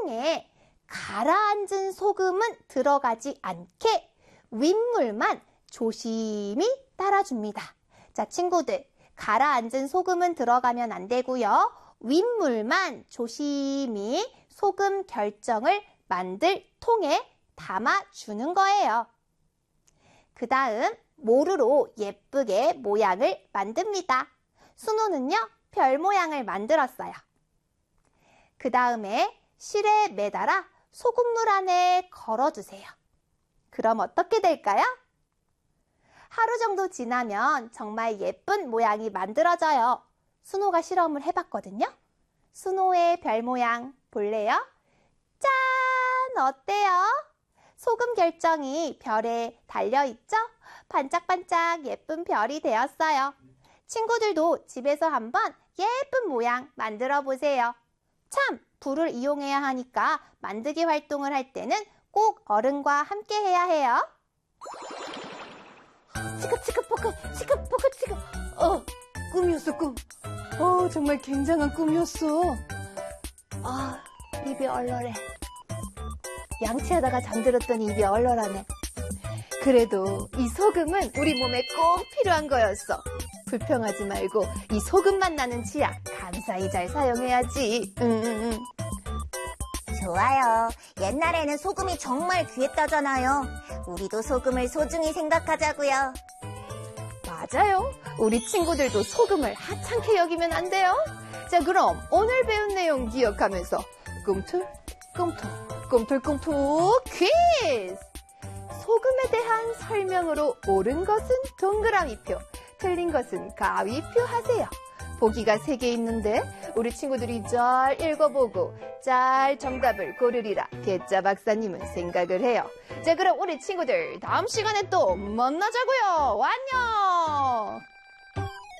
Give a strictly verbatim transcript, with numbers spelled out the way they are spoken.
통에 가라앉은 소금은 들어가지 않게 윗물만 조심히 따라줍니다. 자, 친구들, 가라앉은 소금은 들어가면 안 되고요. 윗물만 조심히 소금 결정을 만들 통에 담아주는 거예요. 그 다음 모루로 예쁘게 모양을 만듭니다. 순호는요, 별 모양을 만들었어요. 그 다음에 실에 매달아 소금물 안에 걸어두세요. 그럼 어떻게 될까요? 하루 정도 지나면 정말 예쁜 모양이 만들어져요. 순호가 실험을 해봤거든요. 순호의 별 모양 볼래요? 짠! 어때요? 소금 결정이 별에 달려있죠? 반짝반짝 예쁜 별이 되었어요. 친구들도 집에서 한번 예쁜 모양 만들어 보세요. 참, 불을 이용해야 하니까 만들기 활동을 할 때는 꼭 어른과 함께 해야 해요. 치크치크포크, 치크포크, 치크. 어, 꿈이었어, 꿈. 어, 정말 굉장한 꿈이었어. 아, 입이 얼얼해. 양치하다가 잠들었더니 입이 얼얼하네. 그래도 이 소금은 우리 몸에 꼭 필요한 거였어. 불평하지 말고 이 소금만 나는 치약 감사히 잘 사용해야지. 응, 응, 응. 좋아요. 옛날에는 소금이 정말 귀했다잖아요. 우리도 소금을 소중히 생각하자고요. 맞아요. 우리 친구들도 소금을 하찮게 여기면 안 돼요. 자, 그럼 오늘 배운 내용 기억하면서 꿈틀, 꿈틀, 꿈틀꿈틀 퀴즈! 소금에 대한 설명으로 옳은 것은 동그라미표, 틀린 것은 가위표 하세요. 보기가 세 개 있는데 우리 친구들이 잘 읽어보고 잘 정답을 고르리라 개짜 박사님은 생각을 해요. 자, 그럼 우리 친구들 다음 시간에 또 만나자고요. 안녕!